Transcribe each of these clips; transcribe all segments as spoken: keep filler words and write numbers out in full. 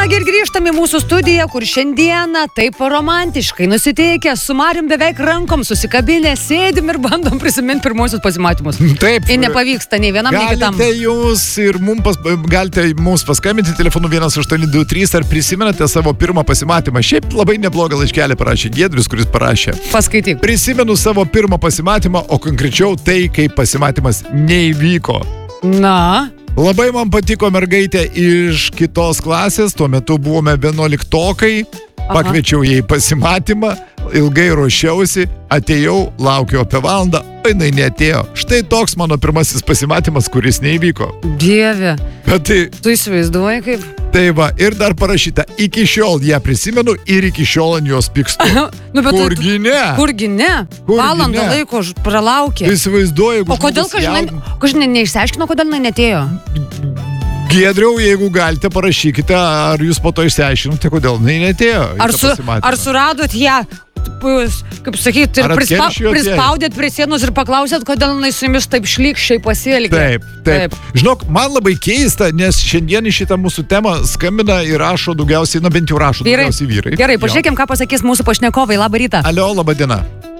Nagi ir grįžtame į mūsų studiją, kur šiandieną taip romantiškai nusiteikę, su Marium beveik rankom susikabinę, sėdim ir bandom prisiminti pirmosius pasimatymus. Taip. Ir nepavyksta nei vienam, nei kitam. Galite jūs ir mums, pas, galite mums paskambinti telefonu vienas aštuoni du trys, ar prisimenate savo pirmą pasimatymą. Šiaip labai neblogą laiškelį parašė Giedrius, kuris parašė. Paskaityk. Prisimenu savo pirmą pasimatymą, o konkrečiau tai, kaip pasimatymas neįvyko. Na... Labai man patiko mergaitė iš kitos klasės, tuo metu buvome vienuoliktokai, pakviečiau ją į pasimatymą, ilgai ruošiausi, atėjau, laukiau apie valandą, o jinai neatėjo. Štai toks mano pirmasis pasimatymas, kuris neįvyko. Dieve, bet tai, tu įsivaizduoji kaip? Tai va, ir dar parašyta, iki šiol ją prisimenu ir iki šiol ant jos pykstu. Nu, kurgi ne? Kurgi ne? Valandą laiko pralaukė. Įsivaizduoju, o kodėl, kažinai, kažinai neišsiaiškino, kodėl jinai netėjo? Giedriau, jeigu galite, parašykite, ar jūs po to išsiaiškinote, kodėl jinai netėjo. Ar, su, ar suradot ją, kaip sakyti, ir prispa, prispaudėt prie sienos ir paklausėt, kodėl jinai su jumis taip šlykščiai pasielgė? Taip, taip, taip. Žinok, man labai keista, nes šiandien į šitą mūsų temą skambina ir rašo daugiausiai, na bent jau rašo vyrai. daugiausiai vyrai. Gerai, pažiūrėkim, ką pasakys mūsų pašnekovai. Labą rytą. Alio, laba diena.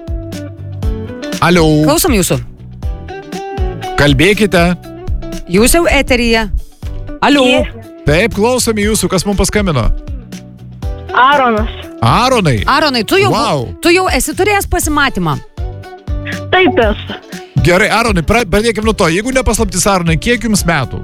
Alio. Klausom jūsų. Kalbėkite. Jūs jau eteryje. Alio. Taip, klausome jūsų, kas mums paskambino. Aronas. Aronai. Aronai, tu jau, wow. tu jau esi turėjęs pasimatymą? Taip esu. Gerai, Aronai, pradėkime nuo to. Jeigu nepaslaptis, Aronai, kiek jums metų?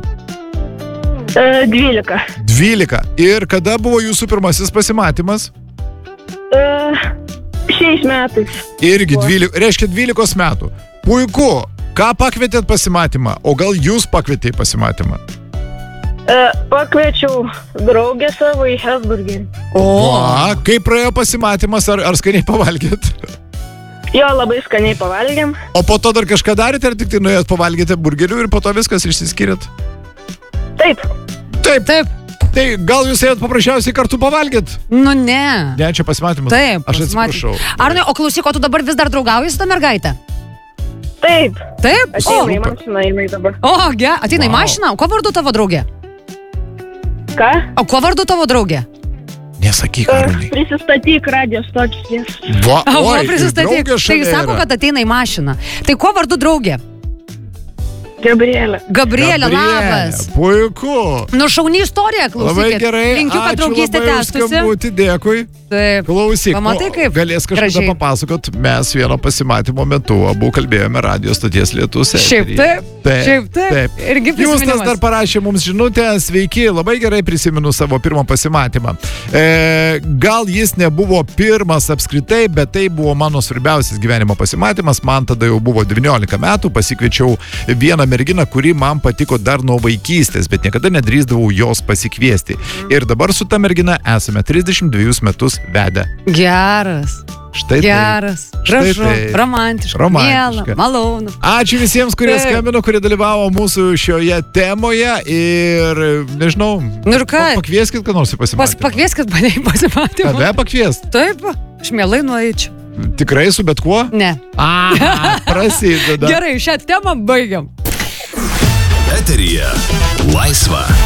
E, dvylika. Dvylika. Ir kada buvo jūsų pirmasis pasimatymas? E, šiais metais. Irgi dvylika, reiškia dvylikos metų. Puiku. Ką pakvietėt pasimatymą? O gal jūs pakvietė į pasimatymą? E, pakviečiau draugę savo į Hesburgerį. O, Va, kaip praėjo pasimatymas, ar, ar skaniai pavalgėt? Jo, labai skaniai pavalgėm. O po to dar kažką darėte, ar tik tai nuėjot pavalgėte burgerių ir po to viskas išsiskyrėt? Taip. Taip, taip. Tai gal jūs ėjot paprasčiausiai kartu pavalgėt? Nu ne. Ne, čia pasimatymas. Taip, aš atsiprašau. Arnai, o klausyk, o tu dabar vis dar draugauji su ta mergaitė? Taip. Taip? Ateina į mašiną, jinai dabar. O, ge, ateina į mašiną. O ko vardu tavo draugė? Ką? O ko vardu tavo draugė? Nesakyk, Arnai. Prisistatyk radio stočius. Va, oi, o, prisistatyk. Tai sako, kad ateina į mašiną. Tai ko vardu draugė? Gabrielė. Gabrielė, labas. Puiku. Nu, šauni istorija, klausykit. Labai gerai. Linkiu, kad draugystė tęstųsi. Skambutį, dėkui. Taip. Klausyk, Pamatai, kaip galės kažkada papasakot, mes vieno pasimatymo metu abu kalbėjome radio stoties Lietus. Šiaip taip. Taip. Šiaip taip. taip. Irgi prisiminimas. Justas dar parašė mums žinutę, sveiki, labai gerai prisimenu savo pirmą pasimatymą. E, gal jis nebuvo pirmas apskritai, bet tai buvo mano svarbiausias gyvenimo pasimatymas. Man tada jau buvo devyniolika metų, pasikviečiau vieną merginą, kuri man patiko dar nuo vaikystės, bet niekada nedrįsdavau jos pasikviesti. Ir dabar su ta mergina esame trisdešimt dvejus metus vedę. Geras. Štai Geras. Gražu. Romantiška. Miela. Malonu. Ačiū visiems, kurie taip. skambino, kurie dalyvavo mūsų šioje temoje ir, nežinau, nu ir ką? Pakvieskit, kad nors į pasimatymą. Pas, pakvieskit mane į pasimatymą. Tave pakviest? Taip, aš mielai nueičiau. Tikrai su bet kuo? Ne. A, prasideda. Gerai, šią temą baigiam. Eteryje laisva.